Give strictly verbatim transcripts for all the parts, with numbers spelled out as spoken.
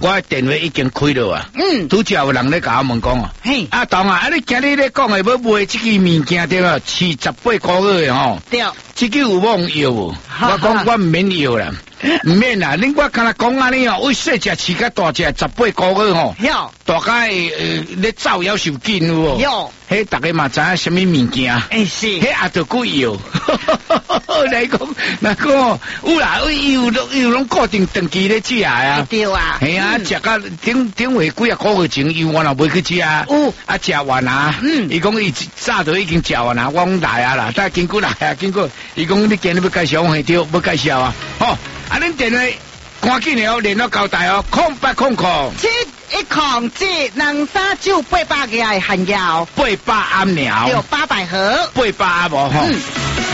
我电话已经开了啊。嗯，拄则有人咧甲我问讲哦，嘿，阿东啊，啊你今日咧讲的要卖这个物件对啊，饲十八个月吼。对。这个有冇要？我讲我唔免要啦，唔免啦。恁我刚才讲安尼哦，为细只饲甲大只十八个月吼，大概呃咧走要受紧有无？有。迄大家嘛知影什么物件？诶是。迄也着古要。来讲，来讲哦，有啦，有有有拢固定长期咧食啊。对啊。系啊，食到顶顶回几啊个月前，伊我若袂去食啊。有。啊，食完啊。嗯。伊讲伊早就已经食完啊，我讲来啊啦，但经过来啊，经过。伊讲你今日要介绍我对，要介绍啊。好，啊，恁电话赶紧的哦，联络交代哦，空八空空。七一空七两三九八百个的汉药，八百암苗，有八百盒，八百啊无吼。嗯。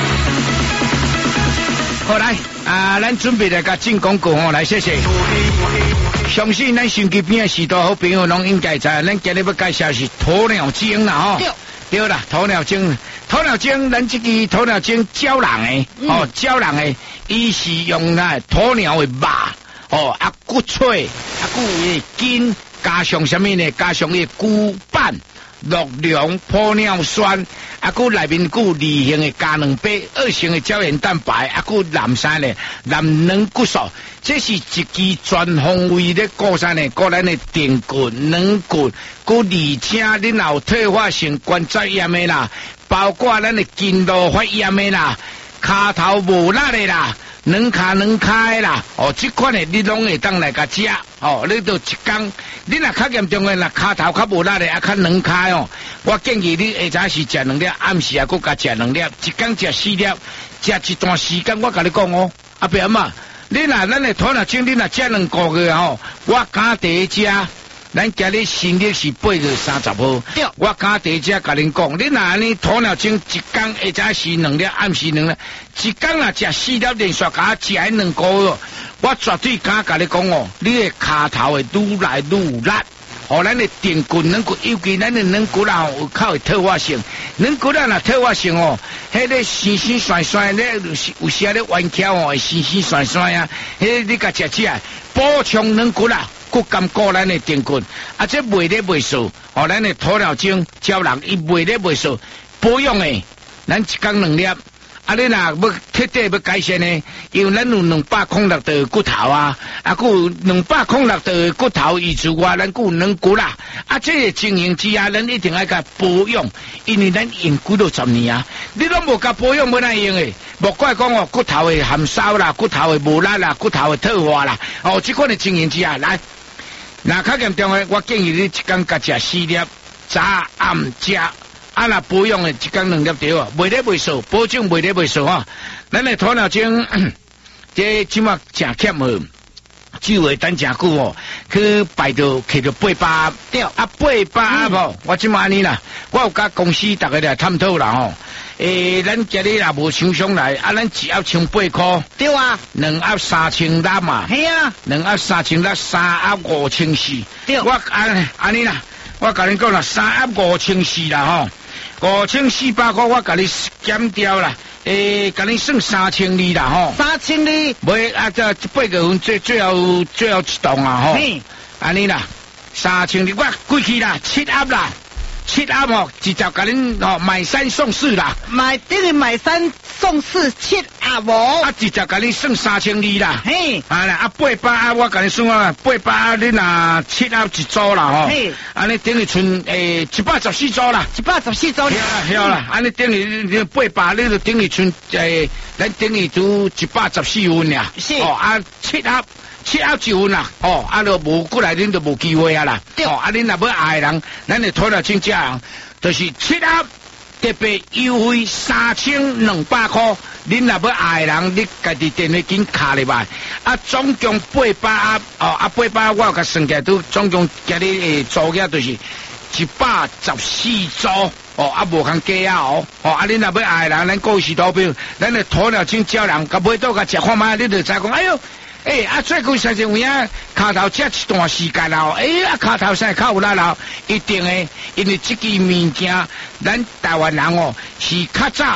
好来，啊，咱准备来甲进广告吼，来谢谢。相信咱手机边的许多好朋友拢应该知，咱今日要介绍是鸵鸟精啦吼。对啦，鸵鸟精，鸵鸟精，咱这个鸵鸟精胶囊的，嗯、哦，胶囊的，伊是用那鸵鸟的肉，哦，啊骨脆，啊骨的筋，加上什么呢？加上伊骨板、鹿茸、玻尿酸，啊骨内面骨二型的加两倍，二型的胶原蛋白，啊骨蓝山的蓝软骨素。这是一支全方位的顾啥呢？顾咱的髌骨、软骨，骨而且恁有退化性关节炎的啦，包括咱的筋络发炎的啦，骹头无力的啦，软骹软骹的啦，哦，这款的你拢会当来甲食，哦，你都一工，你若较严重的啦，骹头较无力的，啊较软骹哦，我建议你下早时食两粒，暗时啊，搁甲食两粒，一工食四粒，食一段时间，我甲你讲哦，阿伯阿嬷。你若咱的鸵鸟精，你若食两个月吼，我敢第一食，咱今日新历是八月三十号，我敢第一食甲恁讲，你若安尼鸵鸟精一工下早时两粒，暗时两粒，一工若食四粒连续甲食迄两个月，我绝对敢甲你讲哦，你的骹头会愈来愈力。哦，咱的髌骨、软骨，尤其咱的软骨啦，有较有退化性。软骨啦，若退化性哦，迄个酸酸酸酸咧，有时啊咧弯翘哦，会酸酸酸酸啊。迄你甲食起来，补充软骨啦，骨感顾咱的髌骨。啊，这袂咧袂数，哦，咱的鸵鸟精胶囊，伊袂咧袂数，保养诶，咱一工两粒。啊，你若要彻底要改善呢？因为咱有两百空六道骨头啊，啊，佮有两百空六道骨头以之外，咱佮有软骨啦。啊，这个情形之下，咱一定要甲保养，因为咱用几多十年啊，你拢无甲保养，要哪用诶？莫怪讲哦，骨头会含烧啦，骨头会无力啦，骨头会退化啦。哦，这款的情形之下，来，若较严重诶，我建议你一工甲食四粒，早暗食。啊，若保养的一工两粒对啊，袂咧袂数，保证袂咧袂数哈。咱的鸵鸟精，这即马诚欠哦，只会等诚久哦，去排到摕到八百对啊，八百无，我即马安尼啦，我有甲公司大家来探讨啦吼。诶，咱今日若无厂商来，啊，咱一盒千八块，对啊，两盒三千六嘛，系啊，两盒三千六，三盒五千四，对，我安安尼啦，我甲恁讲啦，三盒五千四啦吼。五千四百块，我甲你减掉啦，诶，甲你算三千二啦吼。三千二，袂啊，这八月份最最后最后一档啊吼。嘿，安尼啦，三千二，我过去啦，七盒啦，七盒吼，直接甲恁哦买三送四啦。买等于买三送四七盒无？啊，直接甲你算三千二啦。嘿，啊啦，啊八百啊，我甲你算啊，八百啊，你若七盒一组啦吼。嘿，安尼等于剩诶一百十四组啦。一百十四组。对啦，对啦，安尼等于你八百，你就等于剩诶，咱等于都一百十四份俩。是。哦，啊七盒。七盒一份啦，哦，啊，就无过来，恁就无机会啊啦。哦，啊，恁若要爱的人，咱就鸵鸟精食人，就是七盒特别优惠三千两百块。恁若要爱的人，你家己电话紧卡入来。啊，总共八百盒，哦，啊，八百我有甲算起来，都总共今日诶租额就是一百十四组。哦，啊，无通加啊哦，哦，啊，恁若要爱的人，咱各是投票，咱的鸵鸟精照人，甲买到甲食看卖，你就知讲，哎呦。诶、欸，啊，最近三十有影骹头食一段时间啦，诶、欸，啊，骹头生较有力啦，一定诶，因为这支物件，咱台湾人哦是较早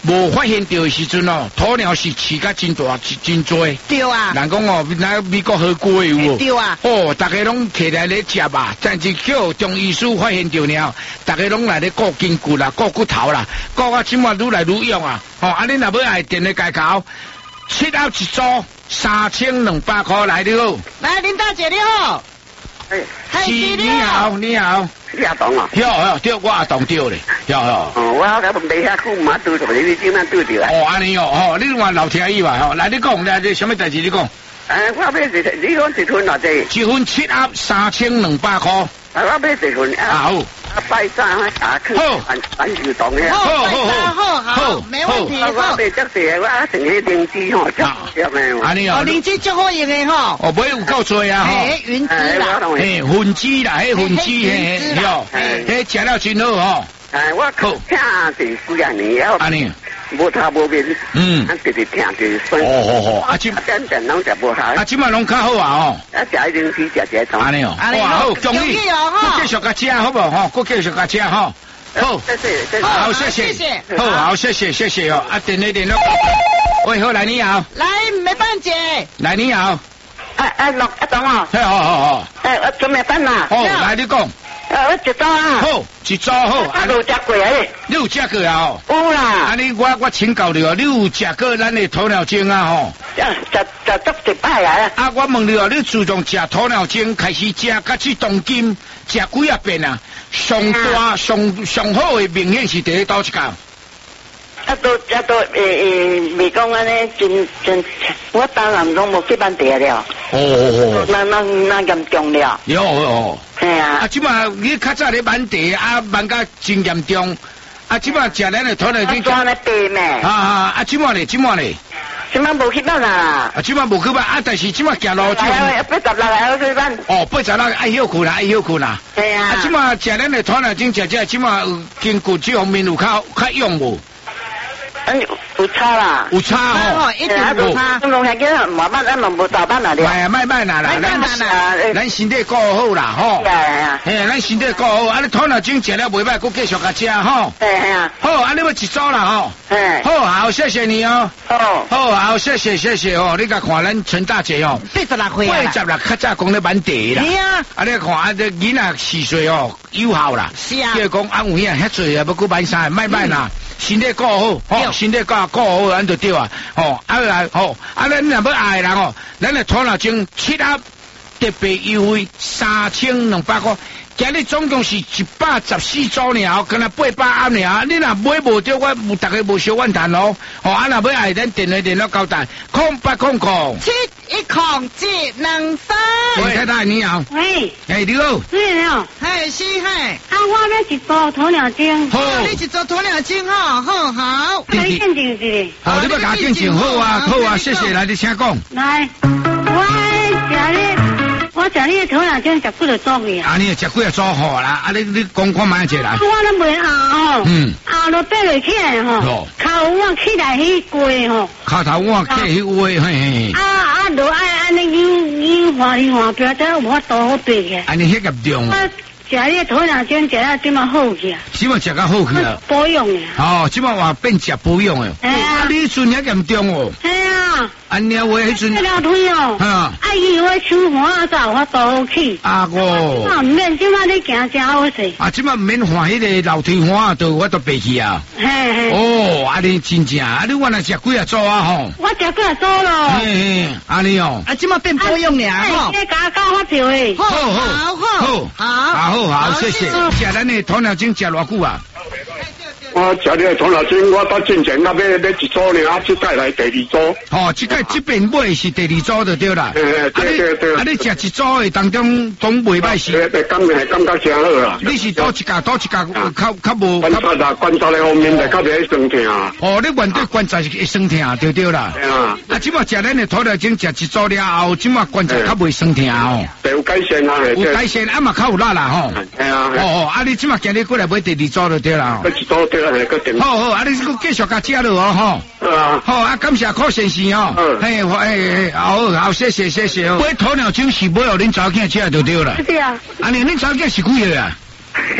无发现到的时阵哦，鸵鸟是饲甲真大真多。 对啊。 人讲哦，那美国好过有无？ 对啊。 哦，大家拢起来咧食吧，但是叫中医师发现到了，大家拢来咧顾筋骨啦，顾骨头啦，顾啊，即马愈来愈用啊。哦，啊，你若要爱电咧介口，七盒一组，三千两百块来你好。 来，林大姐你好。 是，你好，你好。 你阿董啊？ 有有，对，我阿董对咧，有有。 哦，我喺问你遐久唔拄着，你点样拄着啊？ 哦，安尼哦，吼，你话老听伊话吼，来你讲，来你什么代志你讲？ 诶，我买一，你讲一份偌济？ 一份七盒三千两百块。啊， 我买一份啊。好。啊，拜山啊，去安安就当嘅。 好，好，好，好，好，没问题。 我买足济，我成个灵芝吼，足足咩？ 安尼哦。 灵芝足好用嘅吼。 哦，买有够多啊吼。 诶，云芝啦， 诶，粉芝啦，迄粉芝嘿，哟，迄食了真好吼。 诶，我靠，听是几啊年了。 安尼。 无头无面，嗯，啊，直直听就是酸。 哦好好，啊，即真正拢食无下。 啊，即马拢较好啊哦。 啊，食一零食食食汤。 安尼哦，哇好，中意，我继续甲食好不好？我继续甲食吼。好， 谢谢，谢谢， 好，谢谢，好好，谢谢，谢谢哦。啊，电话电话。喂，好，来你好。 来，梅芳姐。 来你好。 啊啊，陆阿董哦。 嘿，好好好。 诶，我准备办啦。 哦，来你讲。 呃，我一早啊， 好，一早好， 啊，有食过诶， 你有食过啊？ 有啦， 啊，你我我请教你哦，你有食过咱的鸵鸟精啊？吼， 食食食足一摆啊！ 啊，我问你哦，你自从食鸵鸟精开始食，甲至当今食几啊遍啊？上大上上好的明显是第一倒一间。 啊，都啊都诶诶，未讲安尼真真，我当然拢无去办地了。哦哦哦，那那那严重了。 有哦。 系啊。 啊，即马你较早咧满地啊，满甲真严重。啊，即马食咱的鸵鸟精。啊， 装咧白咩？ 啊啊，啊，即马咧，即马咧。 即马无去办啦。 啊，即马无去办，啊，但是即马行路就。 八十六个要去办。哦， 八十六个爱休困啦，爱休困啦。 系啊。 啊，即马食咱的鸵鸟精食食，即马有筋骨这方面有较较用无？ 嗯，有差啦， 有差哦， 一定有差。 咁拢系叫慢慢啊，慢无大班啦， 系啊，慢慢啦啦，咱咱身体顾好啦，吼。系啊，系啊，咱身体顾好，啊，你鸵鸟精食了袂歹，佮继续甲食吼。 系啊。好， 啊，你要一组啦，吼。 系。 好，好，谢谢你哦。 好。 好，好，谢谢，谢谢哦。你甲看咱陈大姐哦， 八十六岁啊。 八十六，较早讲咧满地啦。 是啊。 啊，你看啊，这囡仔四岁哦，有效啦。 是啊。 即讲啊，有影遐济啊，要佮买衫，卖卖啦。身体顾好，吼，身体顾顾好，咱就对啊，吼，啊来，吼，啊咱若要爱人哦，咱来鸵鸟精七盒特别优惠三千两百块，今日总共是一百十四组尔，跟那八百盒尔，你若买无着，我有大家无小怨叹咯，吼，啊若要爱咱电话电话交代，空八空空， 七一空七两三。 喂，太太你好。 喂。 哎，你好。 你好。 嘿，是嘿。 啊，我要一组鸵鸟精。 好，你一组鸵鸟精哈，好好。 你鉴定是？ 好，你要甲鉴定好啊，好啊，谢谢，来你请讲。 来，我食你，我食你鸵鸟精食几多组去啊？ 啊，你食几多组好啦？啊，你你讲看卖一下来。 我都袂熬吼。嗯。熬到爬落起来吼。 哦。 靠我起来迄跪吼。 靠头我起迄位嘿嘿。 啊啊，都爱安尼扭扭滑哩滑标，才有法度好爬起。 安尼迄严重。 食你鸵鸟精食了，即嘛好去啊！ 即嘛食较好去啊！ 保养的。 哦，即嘛话变食保养的。哎啊，你迄阵遐严重哦。 系啊。 安尼话迄阵。 了腿哦。啊。啊，伊我手环才有法度好去。 啊我。 啊，唔免，即嘛你行真好势。 啊，即嘛唔免换迄个楼梯环，都我都爬去啊。 嘿嘿。 哦，安尼真正，啊你原来食几啊组啊吼？ 我食几啊组咯。 嘿嘿，安尼哦。 啊，即嘛变保养尔吼。 你加加发票诶。 好好好好。好好，谢谢。食咱的鸵鸟精食偌久啊？ 我食你的鸵鸟精，我到进前那边买一组呢，啊，即摆来第二组。 哦，即个即边买是第二组就对啦。 诶，对对对。 啊，你食一组的当中总袂歹是。 诶，感觉感觉真好啦。 你是多一家多一家较较无。 观察啦，观察的方面就较袂酸痛。 哦，你原对观察是会酸痛，对对啦。 对啊。 啊，即马食咱的鸵鸟精食一组了后，即马观察较袂酸痛哦。 有改善啊。 有改善，啊嘛较有力啦吼。 系啊。 哦哦，啊你即马今日过来买第二组就对啦。 第二组对啦，係個定。 好好，啊你個繼續加食咯哦吼。啊。好啊，感謝柯先生哦。嗯。嘿，嘿，好好，謝謝謝謝。買鸵鳥精是買互恁查囝食就對啦。 對啊。 啊，你恁查囝是幾歲啊？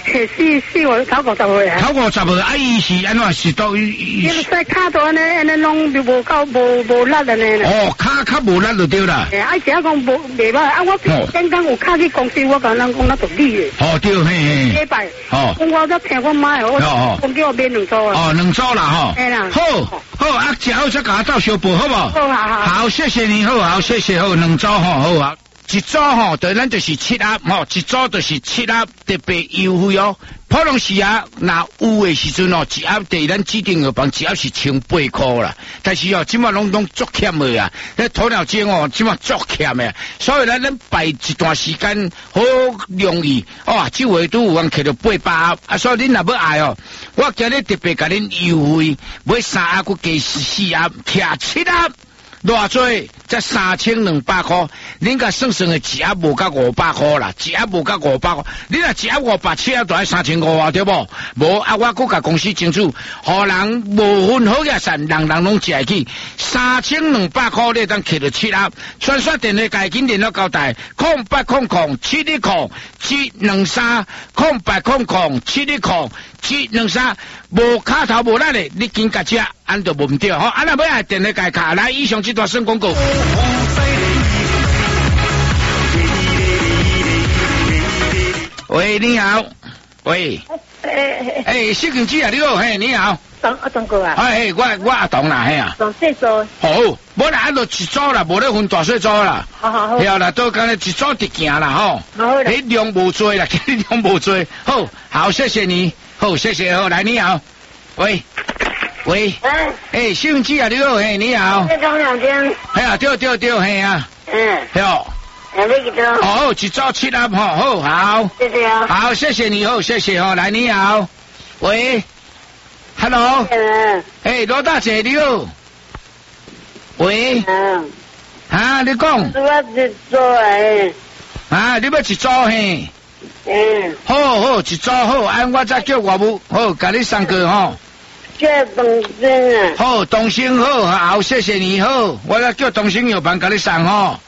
四四我头五十岁啊。 头五十岁，啊，伊是安怎是到伊？ 伊说骹都安尼安尼拢无够无无力安尼啦。 哦，骹较无力就对啦。 诶，啊，只讲无袂歹，啊，我刚刚有卡去公司，我甲人讲那独立的。 哦，对，嘿嘿。 礼拜。 哦。 我则听我妈的，我讲叫我买两组啊。哦， 两组啦，吼。 嘿啦。 好，好，啊，食好再甲我到小报，好不？好好好。 好，谢谢你，好好，谢谢，好，两组吼，好啊。一组吼，对咱就是七盒吼，一组就是七盒特别优惠哦。普通时啊，那有的时阵哦，一盒伫咱指定药房一盒是千八块啦。但是哦，即马拢拢足欠的啊，那鸵鸟精哦，即马足欠的，所以咱咱排一段时间好容易哦，即回都有人摕到八百盒啊，所以恁若要爱哦，我今日特别甲恁优惠，买三盒佮加四盒，摕七盒。偌济才三千两百块，恁甲算算的一盒无甲五百块啦，一盒无甲五百块，恁若一盒五百七盒就爱三千五啊，对无？无啊，我佮甲公司争取，互人无分好野善，人人拢食会起，三千两百块你当摕到七盒，传说电话家紧联络交代，空八空空七一空七两三空八空空七一空七两三，无卡头无力的，你紧甲食。安就无唔对吼，啊那要爱电话改卡来，以上这段算广告。喂，你好，喂，诶诶，小김치啊，你好，嘿，你好， 董阿董哥啊， 哎，我我阿董啦，嘿啊， 董细组， 好，无啦，按落一组啦，无咧分大小组啦， 好好好， 了啦，都讲咧一组直行啦，吼， 好啦， 迄量无多啦，今日量无多，好，好，谢谢你，好，谢谢，好，来，你好，喂。喂，哎，哎，小김치啊，你好，嘿，你好。 这种两间。 哎呀，对对对，嘿啊。 嗯。 对哦。 两个几多？ 哦，一组七盒，吼，好，好。 谢谢啊。 好，谢谢你，好，谢谢哦，来，你好。喂 ，Hello。 嗯。 哎，罗大姐，你好。喂。 嗯。 啊，你讲。 我一组诶。 啊，你要一组嘿。 嗯。 好好，一组好，按我再叫外母，好，甲你送个吼。 叫东升啊！ 好，东升好，好，谢谢你好，我来叫东升药房给你送吼。